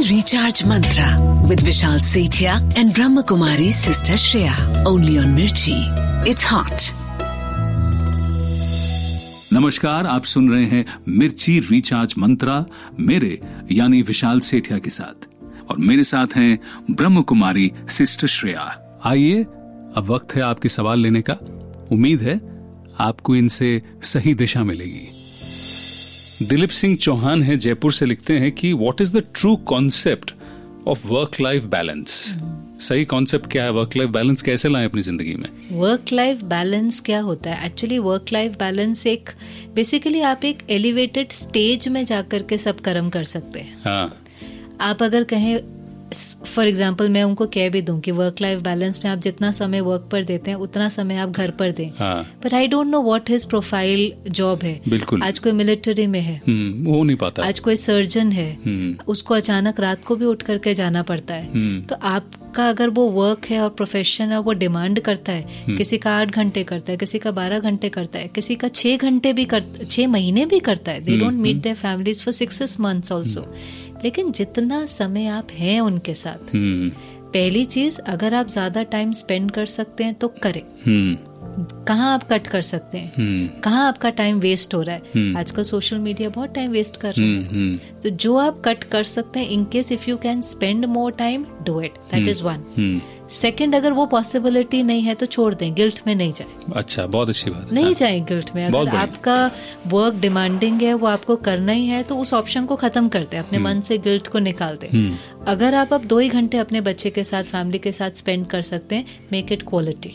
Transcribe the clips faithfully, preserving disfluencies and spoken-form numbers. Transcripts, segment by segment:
Recharge Mantra with Vishal Sethia and Brahma Kumari Sister Shreya. Only on Mirchi. It's hot. नमस्कार, आप सुन रहे हैं मिर्ची रिचार्ज मंत्रा मेरे यानी विशाल सेठिया के साथ, और मेरे साथ हैं ब्रह्म कुमारी सिस्टर श्रेया। आइए, अब वक्त है आपके सवाल लेने का। उम्मीद है आपको इनसे सही दिशा मिलेगी। दिलीप सिंह चौहान है, जयपुर से, लिखते हैं कि what is the true concept of work life balance. सही कॉन्सेप्ट क्या है? वर्क लाइफ बैलेंस कैसे लाएं अपनी जिंदगी में? वर्क लाइफ बैलेंस क्या होता है? एक्चुअली वर्क लाइफ बैलेंस एक बेसिकली आप एक एलिवेटेड स्टेज में जाकर के सब कर्म कर सकते हैं। हाँ। आप अगर कहें, फॉर एग्जाम्पल मैं उनको कह भी दूं कि वर्क लाइफ बैलेंस में आप जितना समय वर्क पर देते हैं उतना समय आप घर पर दें, but I don't know what his profile job है। बिल्कुल। आज कोई मिलिट्री में है, वो नहीं पाता। आज कोई सर्जन है, उसको अचानक रात को भी उठ करके जाना पड़ता है। तो आपका अगर वो वर्क है और प्रोफेशन है, वो डिमांड करता है, किसी का आठ घंटे करता है, किसी का बारह घंटे करता है, किसी का छह घंटे भी कर छह महीने भी करता है। They don't meet their families for six six months also. लेकिन जितना समय आप हैं उनके साथ, पहली चीज, अगर आप ज्यादा टाइम स्पेंड कर सकते हैं तो करें। कहाँ आप कट कर सकते हैं, कहाँ आपका टाइम वेस्ट हो रहा है। आजकल सोशल मीडिया बहुत टाइम वेस्ट कर रहा है। तो जो आप कट कर सकते हैं, in case if you can spend more time, do it. That is one. Second, अगर वो पॉसिबिलिटी नहीं है तो छोड़ दें, गिल्ट में नहीं जाए। अच्छा, बहुत अच्छी बात है। नहीं जाए गिल्ट में। अगर आपका वर्क डिमांडिंग है, वो आपको करना ही है, तो उस ऑप्शन को खत्म करते हैं, अपने मन से गिल्ट को निकाल दें। अगर आप अब दो ही घंटे अपने बच्चे के साथ, फैमिली के साथ स्पेंड कर सकते हैं, make it quality.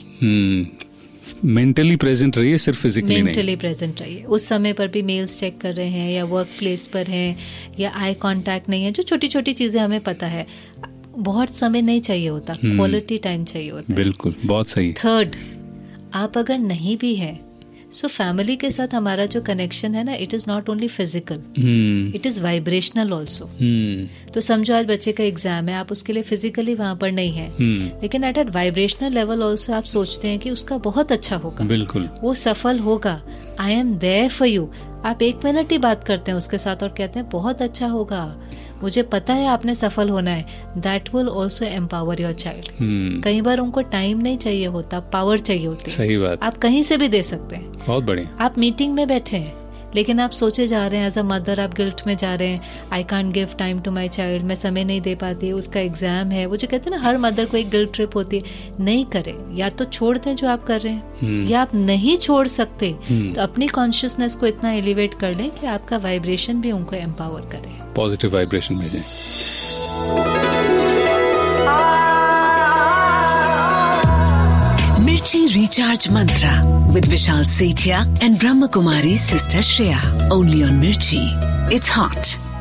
Mentally present रहिए, सिर्फ फिजिकली नहीं। मेंटली प्रेजेंट रहिए। उस समय पर भी मेल्स चेक कर रहे हैं या वर्क प्लेस पर हैं या आई कांटेक्ट नहीं है, जो छोटी छोटी चीजें हमें पता है, बहुत समय नहीं चाहिए होता, क्वालिटी टाइम चाहिए होता है। बिल्कुल, बहुत सही। थर्ड, आप अगर नहीं भी है, सो फैमिली के साथ हमारा जो कनेक्शन है ना, it is not only physical, it is vibrational also. तो समझो आज बच्चे का एग्जाम है, आप उसके लिए फिजिकली वहां पर नहीं है, लेकिन eight eight vibrational level also आप सोचते हैं कि उसका बहुत अच्छा होगा, बिल्कुल वो सफल होगा, I am there for you. आप एक मिनट ही बात करते हैं उसके साथ और कहते हैं बहुत अच्छा होगा, मुझे पता है आपने सफल होना है। That will also empower your child. कई बार उनको टाइम नहीं चाहिए होता, पावर चाहिए होती है। सही बात। आप कहीं से भी दे सकते हैं। बहुत बढ़िया। आप मीटिंग में बैठे हैं, लेकिन आप सोचे जा रहे हैं, एज अ मदर आप गिल्ट में जा रहे हैं, I can't give time to my child, मैं समय नहीं दे पाती, उसका एग्जाम है। वो जो कहते हैं ना, हर मदर को एक गिल्ट ट्रिप होती है। नहीं करें, या तो छोड़ दें जो आप कर रहे हैं, या आप नहीं छोड़ सकते तो अपनी कॉन्शियसनेस को इतना एलिवेट कर लें कि आपका वाइब्रेशन भी उनको एम्पावर करे, पॉजिटिव वाइब्रेशन भेजें। Mirchi Recharge Mantra with Vishal Sethia and Brahma Kumari Sister Shreya. Only on Mirchi. It's hot.